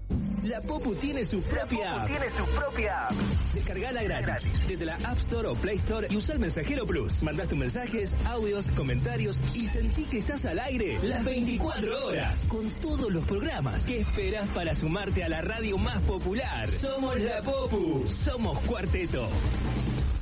La Popu tiene su propia app. Descargala gratis desde la App Store o Play Store y usa el Mensajero Plus. Mandás tus mensajes, audios, comentarios y sentí que estás al aire las 24 horas con todos los programas. ¿Qué esperás para sumarte a la radio más popular? Somos la Popu, somos Cuarteto.